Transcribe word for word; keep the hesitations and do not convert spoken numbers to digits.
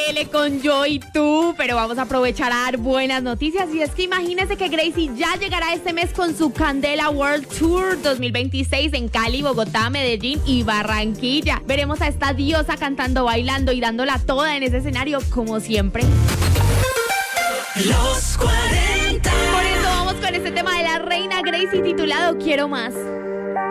L con Yo y Tú, pero vamos a aprovechar a dar buenas noticias. Y es que imagínense que Gracie ya llegará este mes con su Candela World Tour dos mil veintiséis en Cali, Bogotá, Medellín y Barranquilla. Veremos a esta diosa cantando, bailando y dándola toda en ese escenario como siempre. Los cuarenta. Por eso vamos con este tema de la reina Gracie titulado Quiero Más.